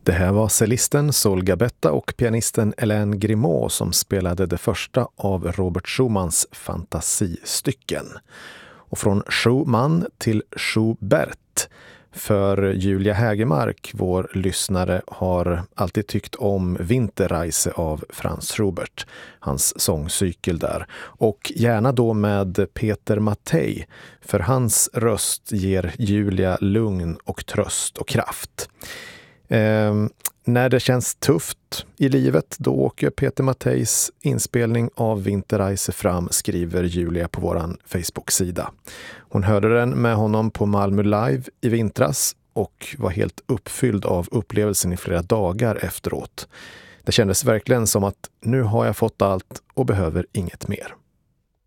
Det här var cellisten Sol Gabetta och pianisten Hélène Grimaud som spelade det första av Robert Schumanns fantasistycken. Och från Schumann till Schubert. För Julia Hägermark, vår lyssnare, har alltid tyckt om Winterreise av Franz Schubert, hans sångcykel där. Och gärna då med Peter Mattei, för hans röst ger Julia lugn och tröst och kraft. När det känns tufft i livet, då åker Peter Matteis inspelning av Winterreise fram, skriver Julia på våran Facebook-sida. Hon hörde den med honom på Malmö Live i vintras och var helt uppfylld av upplevelsen i flera dagar efteråt. Det kändes verkligen som att nu har jag fått allt och behöver inget mer.